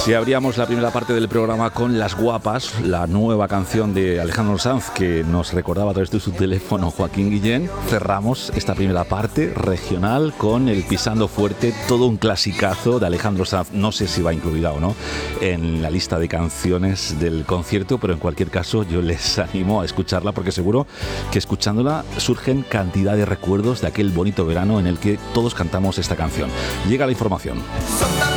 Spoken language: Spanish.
Si abríamos la primera parte del programa con Las Guapas, la nueva canción de Alejandro Sanz que nos recordaba a través de su teléfono Joaquín Guillén, cerramos esta primera parte regional con el Pisando Fuerte, todo un clasicazo de Alejandro Sanz. No sé si va incluida o no en la lista de canciones del concierto, pero en cualquier caso yo les animo a escucharla porque seguro que escuchándola surgen cantidad de recuerdos de aquel bonito verano en el que todos cantamos esta canción. Llega la información.